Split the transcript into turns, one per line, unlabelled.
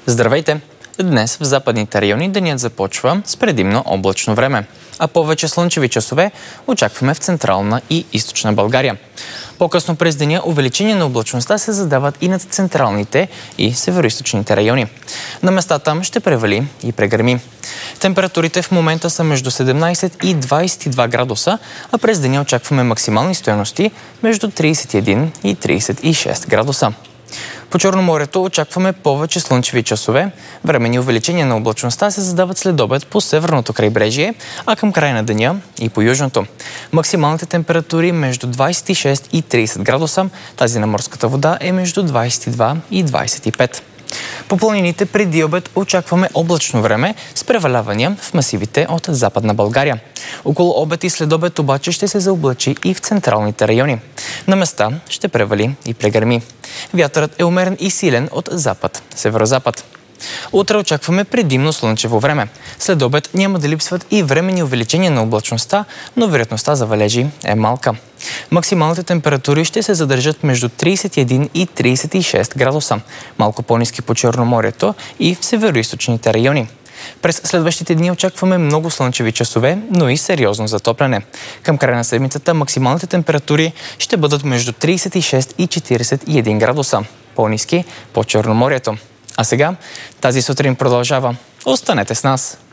Здравейте! Днес в западните райони денят започва с предимно облачно време, а повече слънчеви часове очакваме в централна и източна България. По-късно през деня увеличение на облачността се задават и над централните и североизточните райони. На места там ще превали и прегърми. Температурите в момента са между 17 и 22 градуса, а през деня очакваме максимални стойности между 31 и 36 градуса. По Черноморието очакваме повече слънчеви часове. Временни увеличения на облачността се задават след обед по северното крайбрежие, а към края на деня и по южното. Максималните температури между 26 и 30 градуса. Тази на морската вода е между 22 и 25. По планините преди обед очакваме облачно време с превалявания в масивите от Западна България. Около обед и след обед обаче ще се заоблачи и в централните райони. На места ще превали и прегърми. Вятърът е умерен и силен от запад, северозапад. Утре очакваме предимно слънчево време. След обед няма да липсват и временни увеличения на облачността, но вероятността за валежи е малка. Максималните температури ще се задържат между 31 и 36 градуса, малко по-ниски по Черноморието и в североизточните райони. През следващите дни очакваме много слънчеви часове, но и сериозно затопляне. Към края на седмицата максималните температури ще бъдат между 36 и 41 градуса, по-ниски по Черноморието. А сега тази сутрин продължава. Останете с нас!